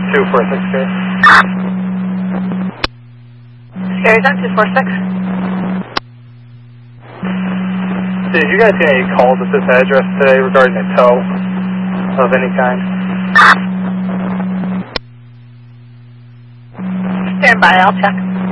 246 here. Scary Zone 246. Did you guys get any calls at this address today regarding a tow of any kind? Stand by, I'll check.